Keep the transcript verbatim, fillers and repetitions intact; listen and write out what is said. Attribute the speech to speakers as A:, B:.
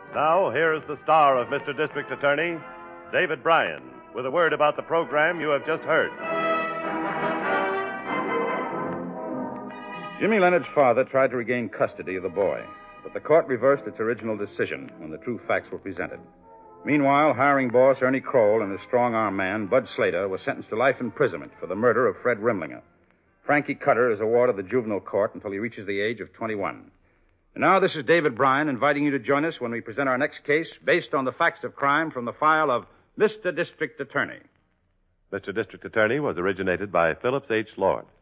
A: Now, here is the star of Mister District Attorney, David Bryan, with a word about the program you have just heard.
B: Jimmy Leonard's father tried to regain custody of the boy, but the court reversed its original decision when the true facts were presented. Meanwhile, hiring boss Ernie Kroll and his strong-arm man, Bud Slater, were sentenced to life imprisonment for the murder of Fred Rimlinger. Frankie Cutter is a ward of the juvenile court until he reaches the age of twenty-one. And now this is David Bryan inviting you to join us when we present our next case based on the facts of crime from the file of Mister District Attorney.
A: Mister District Attorney was originated by Phillips H. Lord.